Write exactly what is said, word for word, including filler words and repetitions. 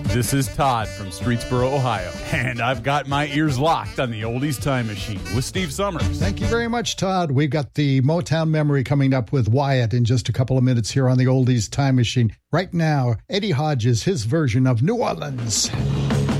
This is Todd from Streetsboro, Ohio, and I've got my ears locked on the Oldies Time Machine with Steve Summers. Thank you very much, Todd. We've got the Motown Memory coming up with Wyatt in just a couple of minutes here on the Oldies Time Machine. Right now, Eddie Hodges, his version of New Orleans.